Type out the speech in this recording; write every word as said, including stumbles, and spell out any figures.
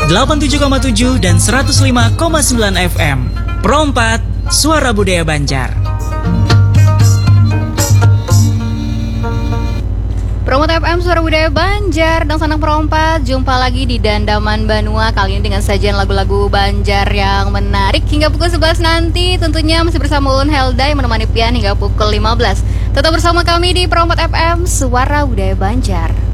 delapan puluh tujuh koma tujuh dan seratus lima koma sembilan F M. Pro empat, Suara Budaya Banjar. Pro empat F M, Suara Budaya Banjar, dan Sanang Pro empat. Jumpa lagi di Dandaman Banua, kali ini dengan sajian lagu-lagu Banjar yang menarik hingga pukul sebelas nanti. Tentunya masih bersama Ulun Helda yang menemani Pian hingga pukul lima belas. Tetap bersama kami di Pro empat F M, Suara Budaya Banjar.